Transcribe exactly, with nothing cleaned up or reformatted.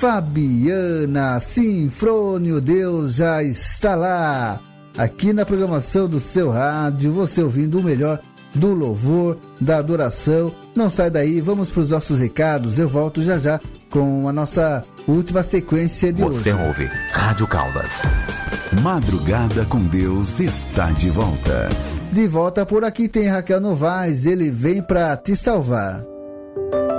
Fabiana Sinfrônio, Deus já está lá. Aqui na programação do seu rádio, você ouvindo o melhor do louvor, da adoração. Não sai daí, vamos para os nossos recados. Eu volto já já com a nossa última sequência de Você hoje. ouve Rádio Caldas. Madrugada com Deus está de volta. De volta por aqui tem Raquel Novaes, ele vem para te salvar.